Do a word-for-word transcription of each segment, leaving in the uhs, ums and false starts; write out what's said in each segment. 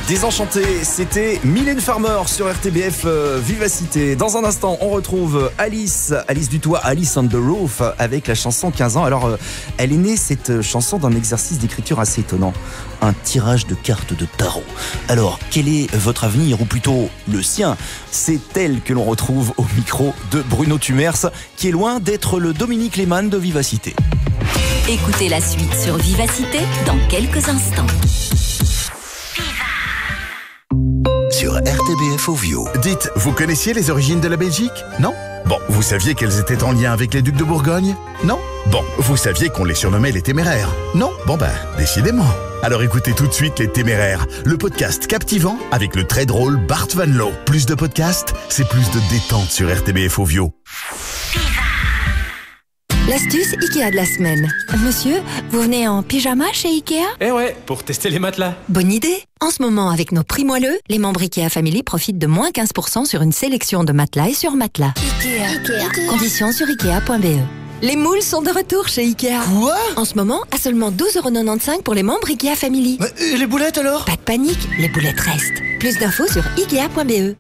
Désenchanté, c'était Mylène Farmer sur R T B F euh, Vivacité. Dans un instant, on retrouve Alice, Alice Dutoit, Alice on the Roof, avec la chanson quinze ans. Alors, euh, elle est née, cette chanson, d'un exercice d'écriture assez étonnant. Un tirage de cartes de tarot. Alors, quel est votre avenir, ou plutôt le sien? C'est elle que l'on retrouve au micro de Bruno Tumers, qui est loin d'être le Dominique Lehmann de Vivacité. Écoutez la suite sur Vivacité dans quelques instants. Sur R T B F Ovio. Dites, vous connaissiez les origines de la Belgique? Non? Bon, vous saviez qu'elles étaient en lien avec les ducs de Bourgogne? Non? Bon, vous saviez qu'on les surnommait les Téméraires? Non? Bon ben, décidément. Alors écoutez tout de suite Les Téméraires, le podcast captivant avec le très drôle Bart Van Loo. Plus de podcasts, c'est plus de détente sur R T B F Ovio. L'astuce Ikea de la semaine. Monsieur, vous venez en pyjama chez Ikea? Eh ouais, pour tester les matelas. Bonne idée. En ce moment, avec nos prix moelleux, les membres Ikea Family profitent de moins quinze pour cent sur une sélection de matelas et sur matelas. Ikea. Ikea. Conditions sur ikea point b e. Les moules sont de retour chez Ikea. Quoi? En ce moment, à seulement douze euros quatre-vingt-quinze pour les membres Ikea Family. Mais, et les boulettes alors? Pas de panique, les boulettes restent. Plus d'infos sur ikea point b e.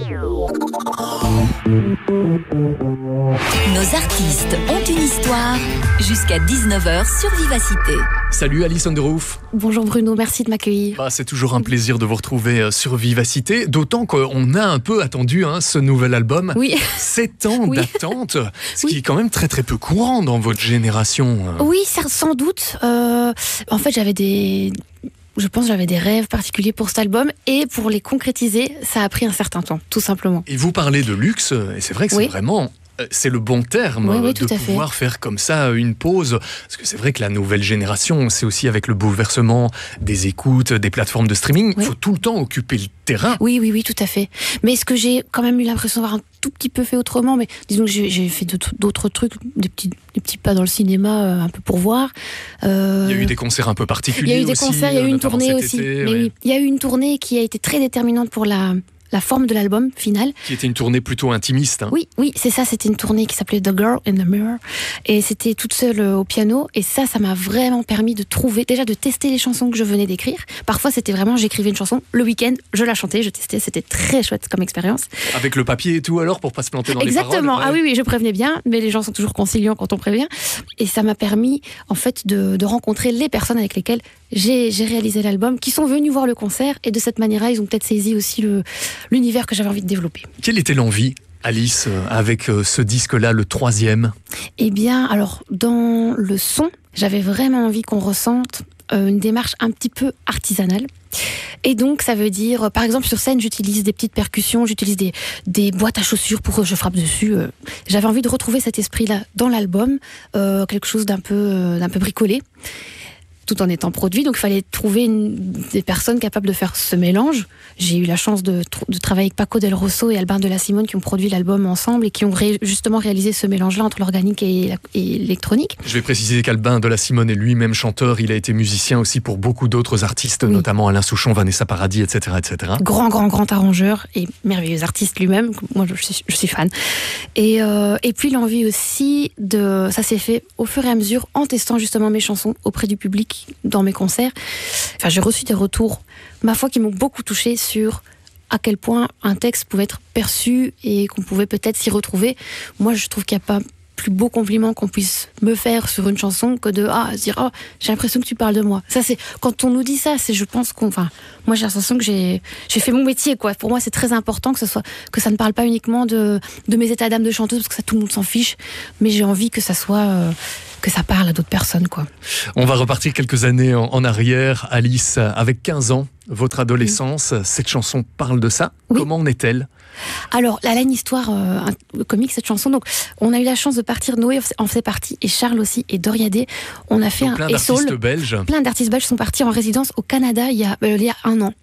Nos artistes ont une histoire jusqu'à dix-neuf heures sur Vivacité. Salut Alice on the Roof. Bonjour Bruno, merci de m'accueillir. Bah, c'est toujours un plaisir de vous retrouver sur Vivacité, d'autant qu'on a un peu attendu hein, ce nouvel album. Oui. Sept ans Oui. d'attente, ce Oui. qui est quand même très très peu courant dans votre génération. Oui, ça, sans doute. Euh, en fait, j'avais des... Je pense que j'avais des rêves particuliers pour cet album, et pour les concrétiser, ça a pris un certain temps, tout simplement. Et vous parlez de luxe, et c'est vrai que Oui. c'est vraiment... C'est le bon terme Oui, oui, de tout à fait. pouvoir faire comme ça une pause. Parce que c'est vrai que la nouvelle génération, c'est aussi avec le bouleversement des écoutes, des plateformes de streaming. Il Oui. faut tout le temps occuper le terrain. Oui, oui, oui, tout à fait. Mais ce que j'ai quand même eu l'impression d'avoir un tout petit peu fait autrement, mais disons que j'ai, j'ai fait d'autres, d'autres trucs, des petits, des petits pas dans le cinéma, euh, un peu pour voir. Euh, Il y a eu des concerts un peu particuliers. Il y a eu des aussi, concerts, il y a eu une notamment tournée cet aussi. été, Mais ouais. oui, il y a eu une tournée qui a été très déterminante pour la, la forme de l'album final. Qui était une tournée plutôt intimiste. Hein. Oui, oui, c'est ça, c'était une tournée qui s'appelait The Girl in the Mirror, et c'était toute seule euh, au piano, et ça, ça m'a vraiment permis de trouver, déjà de tester les chansons que je venais d'écrire. Parfois, c'était vraiment, j'écrivais une chanson, le week-end, je la chantais, je testais, c'était très chouette comme expérience. Avec le papier et tout alors, pour pas se planter dans Exactement, les paroles. ah ouais. oui, oui, je prévenais bien, mais les gens sont toujours conciliants quand on prévient, et ça m'a permis, en fait, de, de rencontrer les personnes avec lesquelles j'ai, j'ai réalisé l'album, qui sont venus voir le concert, et de cette manière-là, ils ont peut-être saisi aussi le, l'univers que j'avais envie de développer. Quelle était l'envie, Alice, euh, avec euh, ce disque-là, le troisième? Eh bien, alors, dans le son, j'avais vraiment envie qu'on ressente euh, une démarche un petit peu artisanale. Et donc, ça veut dire, euh, par exemple, sur scène, j'utilise des petites percussions, j'utilise des, des boîtes à chaussures pour que je frappe dessus. euh. J'avais envie de retrouver cet esprit-là dans l'album, euh, quelque chose d'un peu, euh, d'un peu bricolé, tout en étant produit. Donc, il fallait trouver une, des personnes capables de faire ce mélange. J'ai eu la chance de, de travailler avec Paco Del Rosso et Albin de la Simone, qui ont produit l'album ensemble et qui ont ré, justement réalisé ce mélange-là entre l'organique et, la, et l'électronique. Je vais préciser qu'Albin de la Simone est lui-même chanteur. Il a été musicien aussi pour beaucoup d'autres artistes, Oui. notamment Alain Souchon, Vanessa Paradis, et cetera, et cetera. Grand, grand, grand arrangeur et merveilleux artiste lui-même. Moi, je suis, je suis fan. Et, euh, et puis, l'envie aussi de... Ça s'est fait au fur et à mesure en testant justement mes chansons auprès du public dans mes concerts. Enfin, j'ai reçu des retours, ma foi, qui m'ont beaucoup touchée sur à quel point un texte pouvait être perçu et qu'on pouvait peut-être s'y retrouver. Moi, je trouve qu'il n'y a pas plus beau compliment qu'on puisse me faire sur une chanson que de ah, se dire oh, j'ai l'impression que tu parles de moi. Ça, c'est quand on nous dit ça, c'est je pense qu'on enfin moi j'ai l'impression que j'ai j'ai fait mon métier quoi. Pour moi, c'est très important que ce soit que ça ne parle pas uniquement de de mes états d'âme de chanteuse, parce que ça tout le monde s'en fiche, mais j'ai envie que ça soit euh, que ça parle à d'autres personnes quoi. On va repartir quelques années en, en arrière. Alice, avec quinze ans, votre adolescence, oui. Cette chanson parle de ça. Oui. Comment en est-elle? Alors, elle a une histoire euh, un, comique, cette chanson. Donc, on a eu la chance de partir. Noé en faisait partie, et Charles aussi, et Doriadé. On a fait Donc, un plein et d'artistes Saul. belges. Plein d'artistes belges sont partis en résidence au Canada il y a, euh, il y a un an.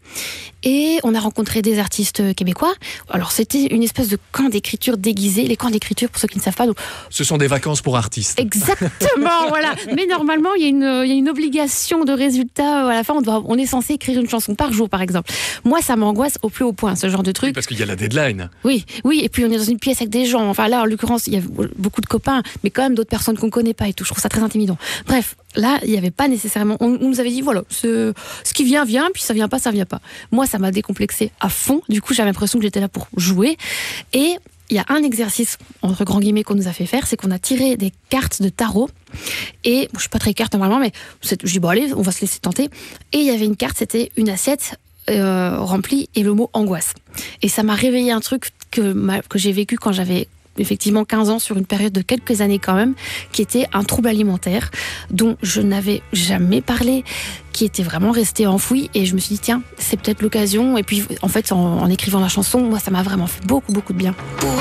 Et on a rencontré des artistes québécois. Alors, c'était une espèce de camp d'écriture déguisé. Les camps d'écriture, pour ceux qui ne savent pas. Donc... Ce sont des vacances pour artistes. Exactement, voilà. Mais normalement, il y a une, il y a une obligation de résultat. À la fin, on, doit, on est censé écrire une chanson. par jour, par exemple. Moi, ça m'angoisse au plus haut point, ce genre de truc. Oui, parce qu'il y a la deadline. Oui, oui, et puis on est dans une pièce avec des gens. Enfin là, en l'occurrence, il y a beaucoup de copains, mais quand même d'autres personnes qu'on connaît pas et tout. Je trouve ça très intimidant. Bref, là, il n'y avait pas nécessairement... On, on nous avait dit, voilà, ce, ce qui vient, vient, puis ça vient pas, ça vient pas. Moi, ça m'a décomplexé à fond. Du coup, j'avais l'impression que j'étais là pour jouer. Et il y a un exercice, entre grands guillemets, qu'on nous a fait faire, c'est qu'on a tiré des cartes de tarot. Et bon, je suis pas très carte normalement, mais c'est, je dis, bon allez, on va se laisser tenter. Et il y avait une carte, c'était une assiette euh, remplie et le mot angoisse. Et ça m'a réveillé un truc que, ma, que j'ai vécu quand j'avais effectivement quinze ans, sur une période de quelques années quand même, qui était un trouble alimentaire dont je n'avais jamais parlé, qui était vraiment resté enfoui, et je me suis dit tiens, c'est peut-être l'occasion. Et puis en fait, en, en écrivant la chanson, moi ça m'a vraiment fait beaucoup beaucoup de bien.